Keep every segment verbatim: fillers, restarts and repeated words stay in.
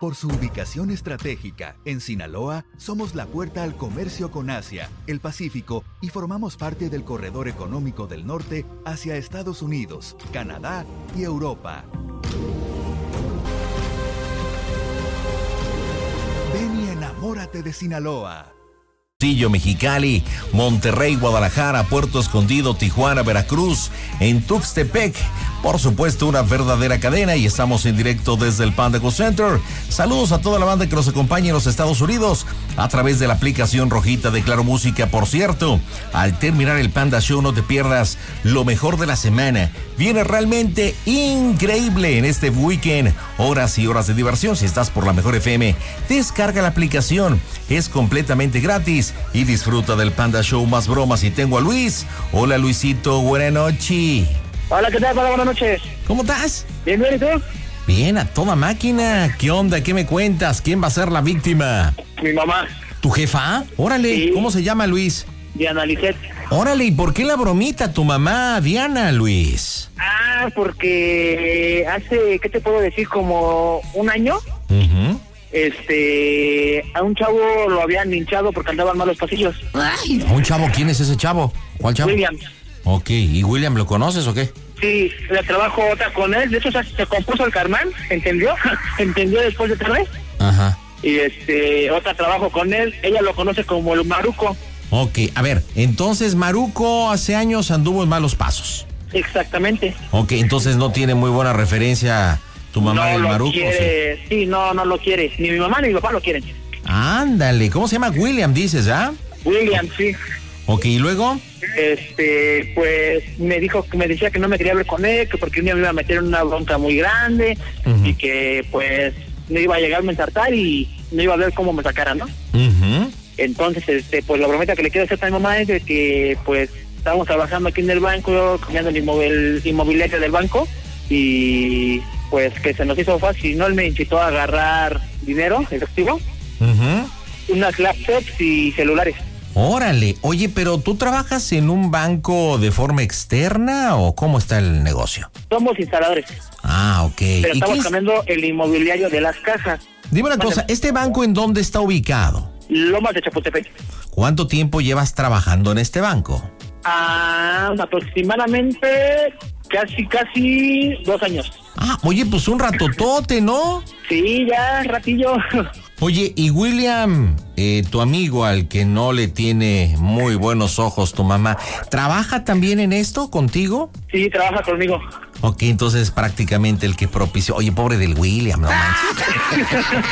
Por su ubicación estratégica, en Sinaloa, somos la puerta al comercio con Asia, el Pacífico y formamos parte del corredor económico del norte hacia Estados Unidos, Canadá y Europa. Ven y enamórate de Sinaloa. Mexicali, Monterrey, Guadalajara, Puerto Escondido, Tijuana, Veracruz, en Tuxtepec. Por supuesto, una verdadera cadena y estamos en directo desde el Panda Go Center. Saludos a toda la banda que nos acompaña en los Estados Unidos a través de la aplicación rojita de Claro Música. Por cierto, al terminar el Panda Show no te pierdas lo mejor de la semana. Viene realmente increíble en este weekend. Horas y horas de diversión. Si estás por la Mejor F M, descarga la aplicación. Es completamente gratis y disfruta del Panda Show, más bromas. Y tengo a Luis. Hola, Luisito, buena noche. Hola, ¿qué tal? Buenas noches. ¿Cómo estás? Bien, bien, ¿y tú? Bien, a toda máquina. ¿Qué onda? ¿Qué me cuentas? ¿Quién va a ser la víctima? Mi mamá. ¿Tu jefa? Órale, Sí. ¿Cómo se llama, Luis? Diana Lisset. Órale, ¿y por qué la bromita a tu mamá, Diana, Luis? Ah, porque hace, ¿qué te puedo decir? Como un año, Uh-huh. este, a un chavo lo habían linchado porque andaban mal los pasillos. Ay, ¿a un chavo? ¿Quién es ese chavo? ¿Cuál chavo? William. Ok, ¿y William lo conoces o qué? Sí, le trabajo otra con él. De hecho, se, se compuso el carnal, ¿entendió? Entendió después de tres. Ajá. Y este, otra trabajo con él. Ella lo conoce como el Maruco. Ok, a ver, entonces Maruco hace años anduvo en malos pasos. Exactamente. Ok, entonces no tiene muy buena referencia tu mamá no del lo Maruco. quiere. ¿Sí? sí, no, no lo quiere. Ni mi mamá ni mi papá lo quieren. Ándale, ¿cómo se llama? William, dices, ¿ah? William, sí. Ok, ¿y luego? Este, pues me dijo, me decía que no me quería hablar con él, que porque un día me iba a meter en una bronca muy grande, uh-huh. y que pues me iba a llegar a ensartar y no iba a ver cómo me sacara, ¿no? Uh-huh. Entonces, este, pues la bromita que le quiero hacer a mi mamá es de que pues estábamos trabajando aquí en el banco, cambiando el, inmobil, inmobiliario del banco, y pues que se nos hizo fácil, ¿no? Él me incitó a agarrar dinero, efectivo, uh-huh. unas laptops y celulares. Órale, oye, pero ¿tú trabajas en un banco de forma externa o cómo está el negocio? Somos instaladores. Ah, ok. Pero ¿Y estamos es? cambiando el inmobiliario de las cajas. Dime una Vale. cosa, ¿este banco en dónde está ubicado? Lomas de Chapultepec. ¿Cuánto tiempo llevas trabajando en este banco? Ah, aproximadamente casi, casi dos años. Ah, oye, pues un ratotote, ¿no? Sí, ya, ratillo. Oye, y William, eh, tu amigo al que no le tiene muy buenos ojos tu mamá, ¿trabaja también en esto contigo? Sí, trabaja conmigo. Ok, entonces prácticamente el que propició. Oye, pobre del William, no manches.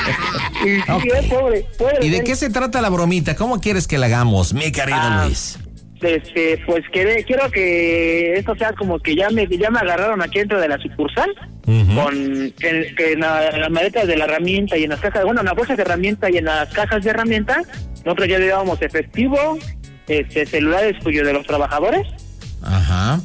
Sí, sí, Okay. es pobre, pobre. ¿Y de qué se trata la bromita? ¿Cómo quieres que la hagamos, mi querido Ah, Luis? Este, pues quiere, quiero que esto sea como que ya me, ya me agarraron aquí dentro de la sucursal, Uh-huh. con que, que en la, la maleta de la herramienta y en las cajas, bueno, en las bolsas de herramienta y en las cajas de herramienta, nosotros ya llevábamos efectivo, este, celulares cuyos de los trabajadores, Ajá.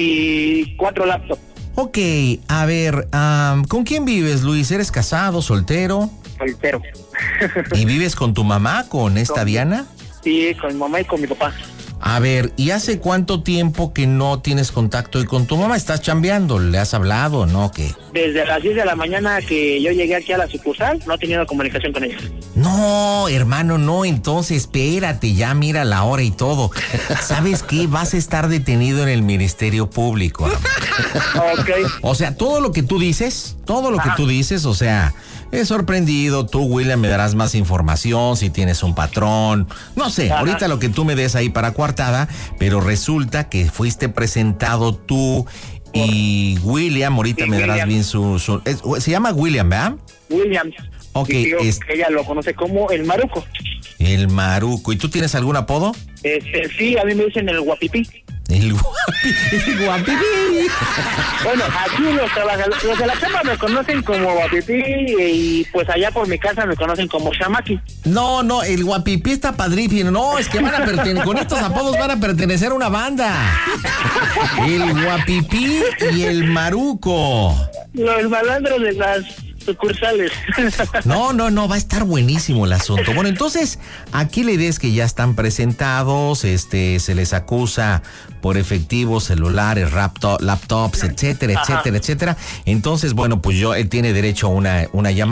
y cuatro laptops. Ok, a ver, um, ¿con quién vives, Luis? ¿Eres casado, soltero? Soltero. ¿Y vives con tu mamá, con esta Con- Diana? Sí, con mi mamá y con mi papá. A ver, ¿y hace cuánto tiempo que no tienes contacto y con tu mamá? ¿Estás chambeando? ¿Le has hablado, no? ¿Qué? Desde las diez de la mañana que yo llegué aquí a la sucursal, no he tenido comunicación con ella. No, hermano, no, entonces espérate, ya mira la hora y todo. ¿Sabes qué? Vas a estar detenido en el Ministerio Público. Ok. O sea, todo lo que tú dices, todo lo que Ajá. tú dices, o sea, he sorprendido. Tú, William, me darás más información si tienes un patrón. No sé, Ajá. ahorita lo que tú me des ahí para coartada, pero resulta que fuiste presentado tú y William, ahorita Sí, me darás William. bien su... su es- se llama William, ¿verdad? Williams. Ok, Y digo es- que ella lo conoce como el Maruco. El Maruco. ¿Y tú tienes algún apodo? Este, sí, a mí me dicen el guapipí. El guapi, el guapipí. Bueno, aquí los trabajadores, los de la chamba me conocen como guapipí y pues allá por mi casa me conocen como Shamaki. No, no, el guapipí está padrísimo. No, es que van a pertenecer, con estos apodos van a pertenecer a una banda. El guapipí y el Maruco. Los malandros de las sucursales. No, no, no, va a estar buenísimo el asunto. Bueno, entonces, aquí la idea es que ya están presentados, este, se les acusa por efectivos, celulares, laptop, laptops, etcétera, etcétera, etcétera. Entonces, bueno, pues yo, él tiene derecho a una, una llamada.